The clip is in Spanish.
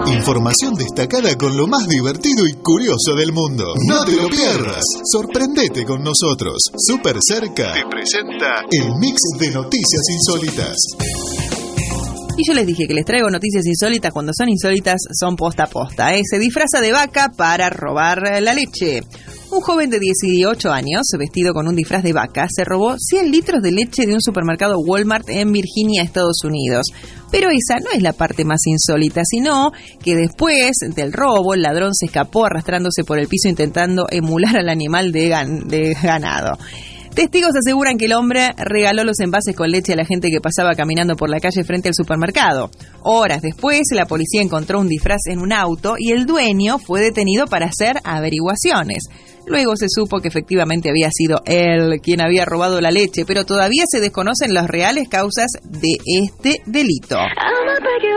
Información destacada con lo más divertido y curioso del mundo. No te lo pierdas. Sorprendete con nosotros. Súper Cerca te presenta el mix de noticias insólitas. Y yo les dije que les traigo noticias insólitas. Cuando son insólitas son posta a posta. Se disfraza de vaca para robar la leche. Un joven de 18 años, vestido con un disfraz de vaca, se robó 100 litros de leche de un supermercado Walmart en Virginia, Estados Unidos. Pero esa no es la parte más insólita, sino que después del robo, el ladrón se escapó arrastrándose por el piso intentando emular al animal de ganado. Testigos aseguran que el hombre regaló los envases con leche a la gente que pasaba caminando por la calle frente al supermercado. Horas después, la policía encontró un disfraz en un auto y el dueño fue detenido para hacer averiguaciones. Luego se supo que efectivamente había sido él quien había robado la leche, pero todavía se desconocen las reales causas de este delito.